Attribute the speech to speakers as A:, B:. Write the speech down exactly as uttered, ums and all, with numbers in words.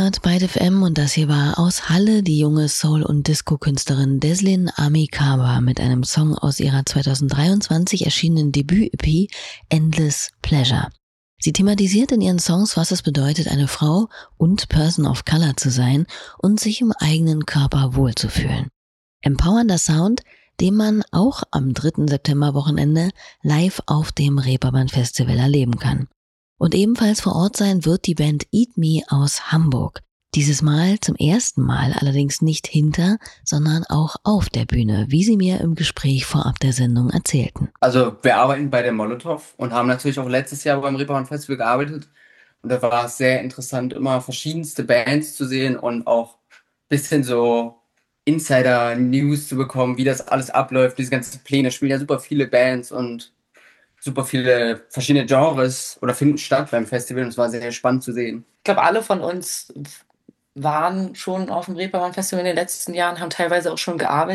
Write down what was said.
A: gehört bei D F M und das hier war aus Halle die junge Soul- und Disco-Künstlerin Deslin Amikawa mit einem Song aus ihrer zweitausenddreiundzwanzig erschienenen Debüt-E P Endless Pleasure. Sie thematisiert in ihren Songs, was es bedeutet, eine Frau und Person of Color zu sein und sich im eigenen Körper wohlzufühlen. Empowernder Sound, den man auch am dritten September-Wochenende live auf dem Reeperbahn Festival erleben kann. Und ebenfalls vor Ort sein wird die Band Eat Me aus Hamburg. Dieses Mal zum ersten Mal allerdings nicht hinter, sondern auch auf der Bühne, wie sie mir im Gespräch vorab der Sendung erzählten.
B: Also wir arbeiten bei der Molotow und haben natürlich auch letztes Jahr beim Reeperbahn Festival gearbeitet. Und da war es sehr interessant, immer verschiedenste Bands zu sehen und auch ein bisschen so Insider-News zu bekommen, wie das alles abläuft. Diese ganzen Pläne spielen ja super viele Bands und super viele verschiedene Genres oder finden statt beim Festival und es war sehr spannend zu sehen.
C: Ich glaube, alle von uns waren schon auf dem Reeperbahn Festival in den letzten Jahren, haben teilweise auch schon gearbeitet.